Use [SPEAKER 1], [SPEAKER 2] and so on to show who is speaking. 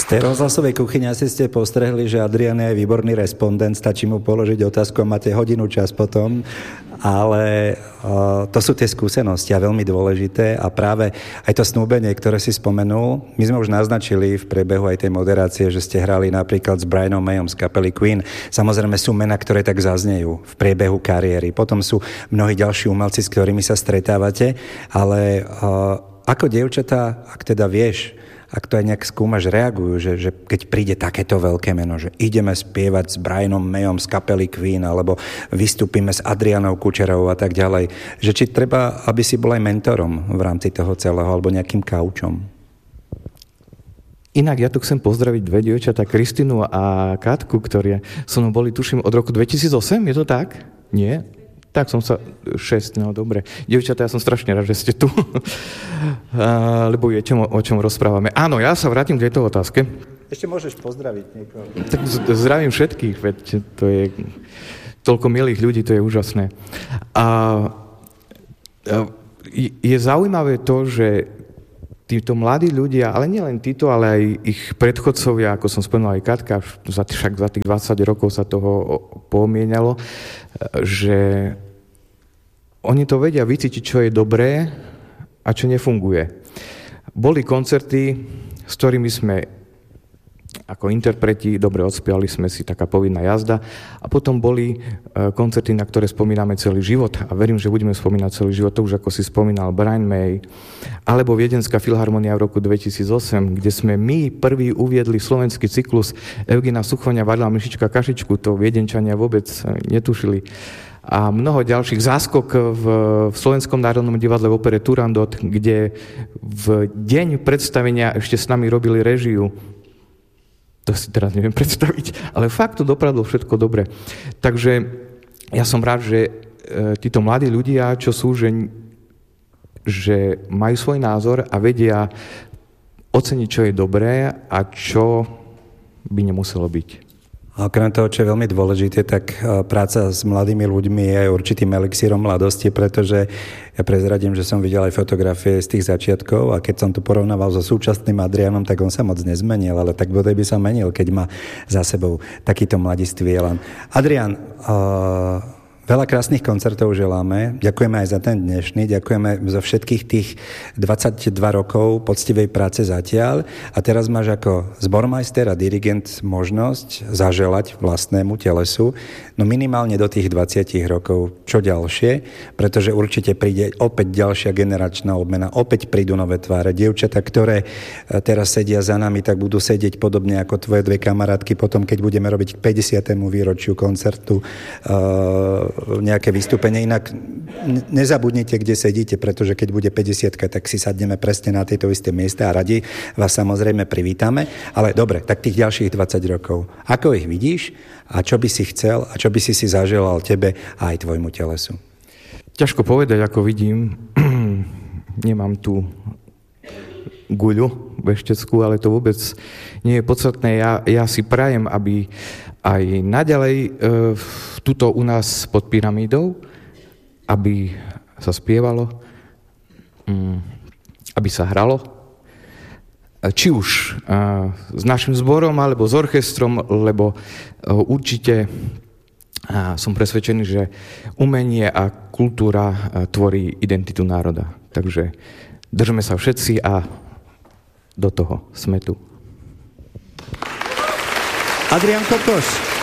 [SPEAKER 1] Z tej rozhlasovej kuchyne asi ste postrehli, že Adrian je výborný respondent, stačí mu položiť otázku a máte hodinu čas potom, ale to sú tie skúsenosti a veľmi dôležité a práve aj to snúbenie, ktoré si spomenul, my sme už naznačili v priebehu aj tej moderácie, že ste hrali napríklad s Brianom Mayom z kapely Queen. Samozrejme sú mená, ktoré tak zaznejú v priebehu kariéry. Potom sú mnohí ďalší umelci, s ktorými sa stretávate, ale ako dievčatá, ak teda vieš, ak to aj nejak skúmaš, reagujú, že keď príde takéto veľké meno, že ideme spievať s Brianom Mayom z kapely Queen, alebo vystúpime s Adrianou Kučerovou a tak ďalej, že či treba, aby si bol aj mentorom v rámci toho celého, alebo nejakým kaučom?
[SPEAKER 2] Inak ja tu chcem pozdraviť dve dievčatá, Kristínu a Katku, ktoré so mnou boli, tuším, od roku 2008, je to tak? Nie? Tak som sa... 6, no dobre. Dievčatá, ja som strašne rád, že ste tu, lebo je o čom rozprávame. Áno, ja sa vrátim k tejto otázke.
[SPEAKER 1] Ešte môžeš pozdraviť niekoho.
[SPEAKER 2] Tak zdravím všetkých, veď to je toľko milých ľudí, to je úžasné. Je zaujímavé to, že títo mladí ľudia, ale nielen títo, ale aj ich predchodcovia, ako som spomenul aj Katka, však za tých 20 rokov sa toho pomienialo, že oni to vedia vycítiť, čo je dobré a čo nefunguje. Boli koncerty, s ktorými sme ako interpreti dobre odspievali sme si, taká povinná jazda, a potom boli koncerty, na ktoré spomíname celý život a verím, že budeme spomínať celý život, to už ako si spomínal Brian May, alebo Viedenská filharmonia v roku 2008, kde sme my prvý uviedli slovenský cyklus Eugena Suchoňa, Varla Myšička Kašičku, to Viedenčania vôbec netušili. A mnoho ďalších, záskok v Slovenskom národnom divadle v opere Turandot, kde v deň predstavenia ešte s nami robili režiu. To si teraz neviem predstaviť, ale fakt to dopadlo všetko dobre. Takže ja som rád, že títo mladí ľudia, čo sú, že majú svoj názor a vedia oceniť, čo je dobré a čo by nemuselo byť.
[SPEAKER 1] A okrem toho, čo je veľmi dôležité, tak práca s mladými ľuďmi je určitým elixírom mladosti, pretože ja prezradím, že som videl aj fotografie z tých začiatkov a keď som to porovnával so súčasným Adrianom, tak on sa moc nezmenil, ale tak bodaj by sa menil, keď má za sebou takýto mladistvý elan. Adrian, veľa krásnych koncertov želáme. Ďakujeme aj za ten dnešný. Ďakujeme za všetkých tých 22 rokov poctivej práce zatiaľ. A teraz máš ako zbormajster a dirigent možnosť zaželať vlastnému telesu, no minimálne do tých 20 rokov. Čo ďalšie? Pretože určite príde opäť ďalšia generačná obmena. Opäť prídu nové tváre. Dievčatá, ktoré teraz sedia za nami, tak budú sedieť podobne ako tvoje dve kamarátky potom, keď budeme robiť k 50. výročiu koncertu nejaké vystúpenie. Inak nezabudnite, kde sedíte, pretože keď bude 50, tak si sadneme presne na tieto isté miesta a radi vás samozrejme privítame. Ale dobre, tak tých ďalších 20 rokov. Ako ich vidíš a čo by si chcel a čo by si zaželal tebe a aj tvojmu telesu?
[SPEAKER 2] Ťažko povedať, ako vidím. Nemám tu guľu vešteckú, ale to vôbec nie je podstatné. Ja si prajem, aby aj naďalej tuto u nás pod pyramídou, aby sa spievalo, aby sa hralo, či už s našim zborom, alebo s orchestrom, lebo určite som presvedčený, že umenie a kultúra tvorí identitu národa. Takže držme sa všetci a do toho sme tu.
[SPEAKER 1] Adrian Kokoš.